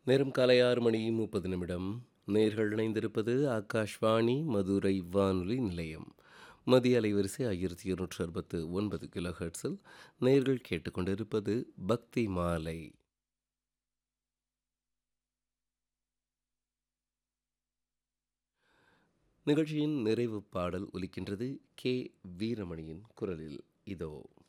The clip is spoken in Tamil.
நேரம் காலை 6:30 நேர்கள் இணைந்திருப்பது ஆகாஷ்வாணி மதுரை வானொலி நிலையம். மதிய அலைவரிசை 1269 கிலோ ஹெர்ட்ஸில் நேர்கள் கேட்டுக்கொண்டிருப்பது பக்தி மாலை. நிகழ்ச்சியின் நிறைவு பாடல் ஒலிக்கின்றது. கே. வீரமணியின் குரலில். இதோ